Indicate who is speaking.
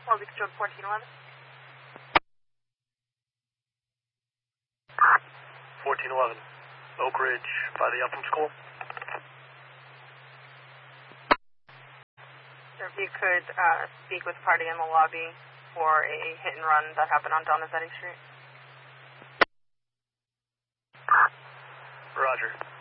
Speaker 1: Quality Control 1411.
Speaker 2: 1411, Oak Ridge, by the Upham School.
Speaker 1: Sir, if you could speak with party in the lobby for a hit and run that happened on Donizetti Street.
Speaker 2: Roger.